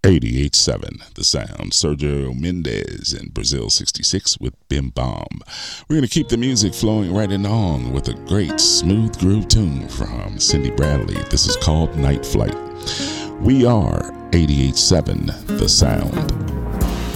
88.7 The Sound. Sergio Mendes in Brazil 66 with Bim Bom. We're going to keep the music flowing right along with a great smooth groove tune from Cindy Bradley. This is called Night Flight. We are 88.7 The Sound.